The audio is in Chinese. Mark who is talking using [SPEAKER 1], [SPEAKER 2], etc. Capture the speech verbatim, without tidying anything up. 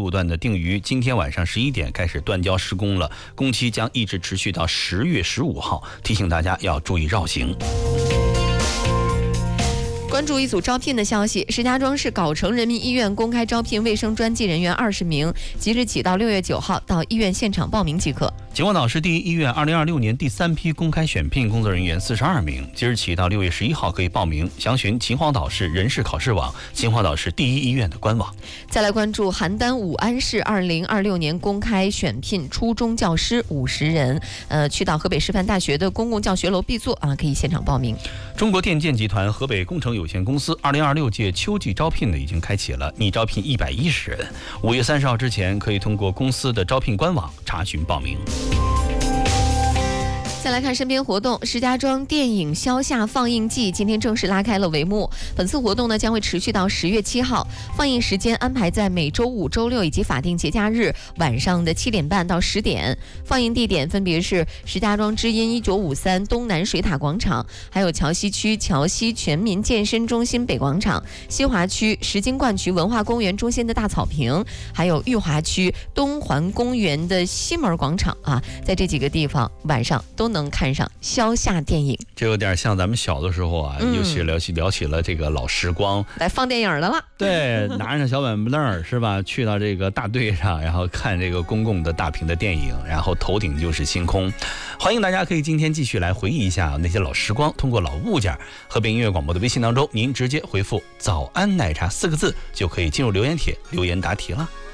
[SPEAKER 1] 五段的定于今天晚上十一点开始断交施工了，工期将一直持续到十月十五号，提醒大家要注意绕行。
[SPEAKER 2] 关注一组招聘的消息，石家庄市藁城人民医院公开招聘卫生专技人员二十名，即日起到六月九号到医院现场报名即可。
[SPEAKER 1] 秦皇岛市第一医院二零二六年第三批公开选聘工作人员四十二名，即日起到六月十一号可以报名，详询秦皇岛市人事考试网、秦皇岛市第一医院的官网。
[SPEAKER 2] 再来关注邯郸武安市二零二六年公开选聘初中教师五十人，呃，去到河北师范大学的公共教学楼必座啊，可以现场报名。
[SPEAKER 1] 中国电建集团河北工程有限公司二零二六届秋季招聘呢已经开启了，拟招聘一百一十人，五月三十号之前可以通过公司的招聘官网查询报名。
[SPEAKER 2] 再来看身边活动，石家庄电影消夏放映季今天正式拉开了帷幕。本次活动呢将会持续到十月七号，放映时间安排在每周五、周六以及法定节假日晚上的七点半到十点。放映地点分别是石家庄知音一九五三东南水塔广场，还有桥西区桥西全民健身中心北广场，西华区石金冠区文化公园中心的大草坪，还有裕华区东环公园的西门广场啊，在这几个地方晚上都能能看上消夏电影。
[SPEAKER 1] 这有点像咱们小的时候啊，嗯、尤其聊起聊起了这个老时光，
[SPEAKER 2] 来放电影的了。
[SPEAKER 1] 对，拿着小板凳是吧，去到这个大队上，然后看这个公共的大屏的电影，然后头顶就是星空。欢迎大家可以今天继续来回忆一下那些老时光，通过老物件，河北音乐广播的微信当中，您直接回复早安奶茶四个字就可以进入留言帖留言答题了。